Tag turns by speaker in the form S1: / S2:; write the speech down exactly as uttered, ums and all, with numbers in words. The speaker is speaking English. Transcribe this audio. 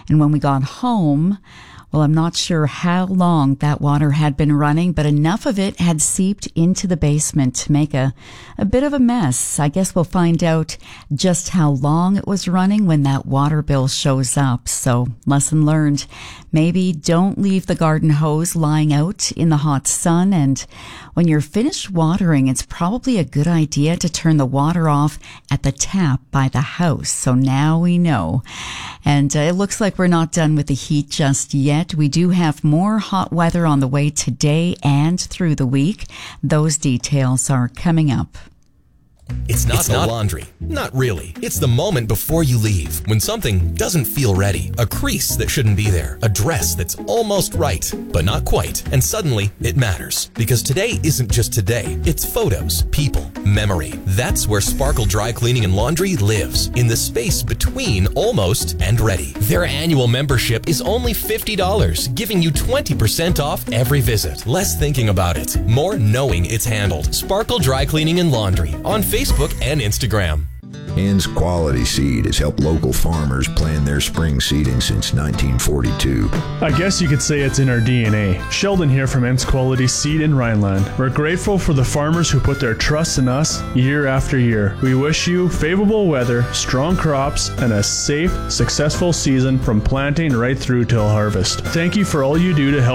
S1: And when we got home, well, I'm not sure how long that water had been running, but enough of it had seeped into the basement to make a, a bit of a mess. I guess we'll find out just how long it was running when that water bill shows up. So, lesson learned. Maybe don't leave the garden hose lying out in the hot sun. And when you're finished watering, it's probably a good idea to turn the water off at the tap by the house. So now we know. And uh, it looks like we're not done with the heat just yet. We do have more hot weather on the way today and through the week. Those details are coming up.
S2: It's not it's the not, laundry. Not really. It's the moment before you leave, when something doesn't feel ready. A crease that shouldn't be there. A dress that's almost right, but not quite. And suddenly, it matters. Because today isn't just today. It's photos, people, memory. That's where Sparkle Dry Cleaning and Laundry lives. In the space between almost and ready. Their annual membership is only fifty dollars, giving you twenty percent off every visit. Less thinking about it, more knowing it's handled. Sparkle Dry Cleaning and Laundry on Facebook. Facebook and Instagram.
S3: Inns Quality Seed has helped local farmers plan their spring seeding since nineteen forty-two.
S4: I guess you could say it's in our D N A. Sheldon here from Inns Quality Seed in Rhineland. We're grateful for the farmers who put their trust in us year after year. We wish you favorable weather, strong crops, and a safe, successful season from planting right through till harvest. Thank you for all you do to help